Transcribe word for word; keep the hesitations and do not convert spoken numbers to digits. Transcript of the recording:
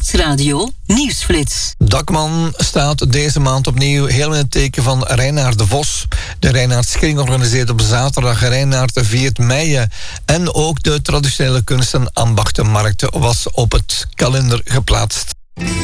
Nieuwsradio Nieuwsflits. Dakman staat deze maand opnieuw heel in het teken van Reinaard de Vos. De Reinaardskring organiseert op zaterdag Reinaard viert mei. En ook de traditionele kunsten ambachtenmarkt was op het kalender geplaatst.